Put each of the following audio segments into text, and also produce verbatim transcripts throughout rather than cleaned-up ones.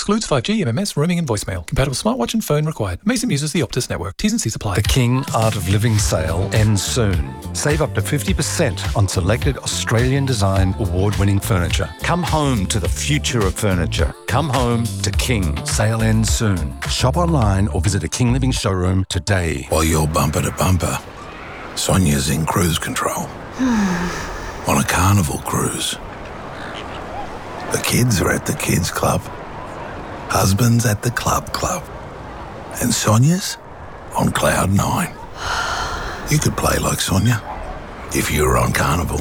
Excludes five G, M M S, roaming and voicemail. Compatible smartwatch and phone required. Mason uses the Optus network. T's and C's apply. The King Art of Living sale ends soon. Save up to fifty percent on selected Australian design award-winning furniture. Come home to the future of furniture. Come home to King. Sale ends soon. Shop online or visit a King Living showroom today. While you're bumper to bumper, Sonia's in cruise control. On a carnival cruise. The kids are at the kids club. Husband's at the club club. And Sonia's on cloud nine. You could play like Sonia if you were on Carnival.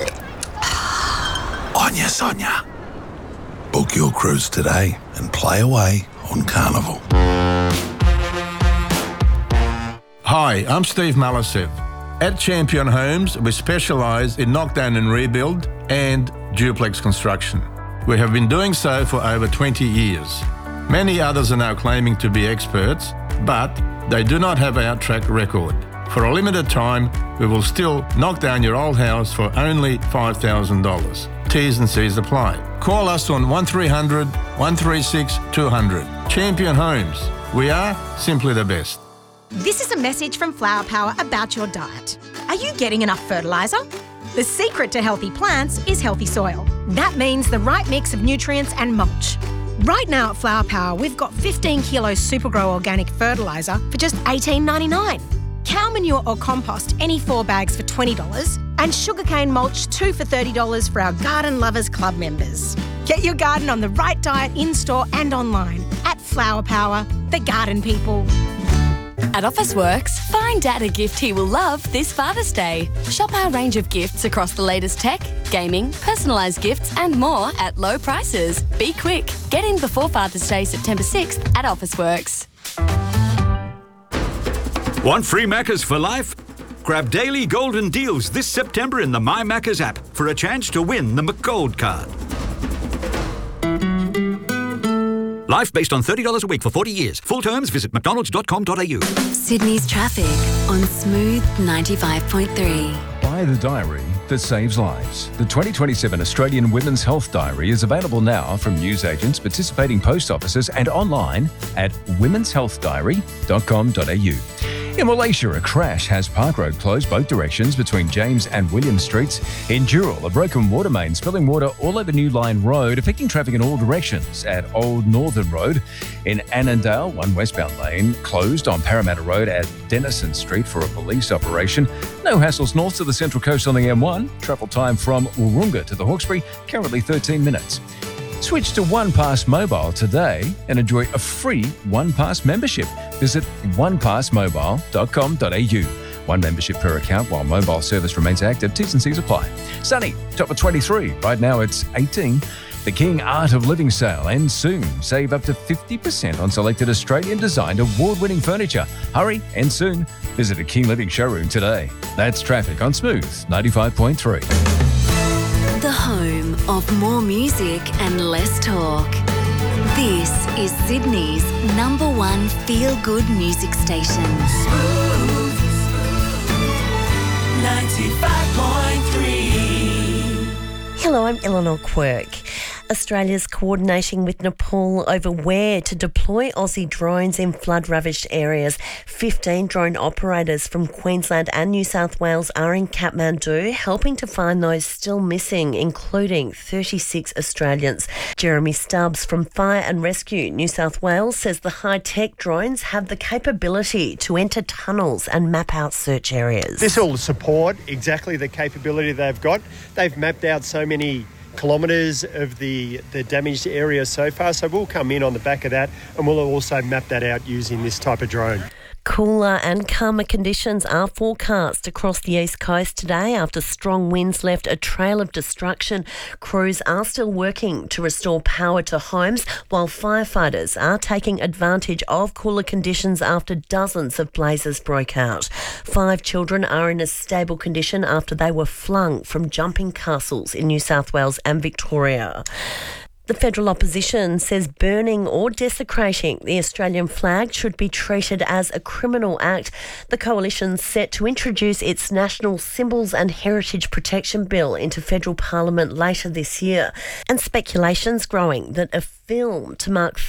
Onya Sonia. Book your cruise today and play away on Carnival. Hi, I'm Steve Malisev. At Champion Homes, we specialise in knockdown and rebuild and duplex construction. We have been doing so for over twenty years. Many others are now claiming to be experts, but they do not have our track record. For a limited time, we will still knock down your old house for only five thousand dollars. T's and C's apply. Call us on one three hundred, one three six, two hundred. Champion Homes. We are simply the best. This is a message from Flower Power about your diet. Are you getting enough fertiliser? The secret to healthy plants is healthy soil. That means the right mix of nutrients and mulch. Right now at Flower Power, we've got fifteen kilos Supergrow organic fertiliser for just eighteen ninety-nine. Cow manure or compost, any four bags for twenty dollars. And sugarcane mulch, two for thirty dollars for our Garden Lovers Club members. Get your garden on the right diet in-store and online at Flower Power, the garden people. At Officeworks, find Dad a gift he will love this Father's Day. Shop our range of gifts across the latest tech, gaming, personalised gifts and more at low prices. Be quick. Get in before Father's Day, September sixth at Officeworks. Want free Maccas for life? Grab daily golden deals this September in the My Maccas app for a chance to win the McGold card. Life based on thirty dollars a week for forty years. Full terms, visit mcdonalds dot com dot a u. Sydney's traffic on Smooth ninety-five point three. Buy the diary that saves lives. The twenty twenty-seven Australian Women's Health Diary is available now from newsagents, participating post offices and online at womens health diary dot com dot a u. In Malaysia, a crash has Park Road closed both directions between James and William Streets. In Dural, a broken water main spilling water all over New Line Road, affecting traffic in all directions at Old Northern Road. In Annandale, one westbound lane closed on Parramatta Road at Denison Street for a police operation. No hassles north to the Central Coast on the M one. Travel time from Wurrunga to the Hawkesbury, currently thirteen minutes. Switch to OnePass Mobile today and enjoy a free OnePass membership. Visit one pass mobile dot com dot a u. One membership per account while mobile service remains active. T's and C's apply. Sunny, top of twenty-three. Right now it's eighteen. The King Art of Living sale ends soon. Save up to fifty percent on selected Australian-designed award-winning furniture. Hurry, ends soon. Visit a King Living showroom today. That's traffic on Smooth ninety-five point three. The home of more music and less talk. This is Sydney's number one feel-good music station. Smooth ninety-five point three. Hello, I'm Eleanor Quirk. Australia's coordinating with Nepal over where to deploy Aussie drones in flood-ravaged areas. fifteen drone operators from Queensland and New South Wales are in Kathmandu, helping to find those still missing, including thirty-six Australians. Jeremy Stubbs from Fire and Rescue New South Wales says the high-tech drones have the capability to enter tunnels and map out search areas. This will support exactly the capability they've got. They've mapped out so many kilometres of the, the damaged area so far, so we'll come in on the back of that and we'll also map that out using this type of drone. Cooler and calmer conditions are forecast across the east coast today after strong winds left a trail of destruction. Crews are still working to restore power to homes, while firefighters are taking advantage of cooler conditions after dozens of blazes broke out. Five children are in a stable condition after they were flung from jumping castles in New South Wales and Victoria. The federal opposition says burning or desecrating the Australian flag should be treated as a criminal act. The coalition's set to introduce its National Symbols and Heritage Protection Bill into federal parliament later this year. And speculation's growing that a film to mark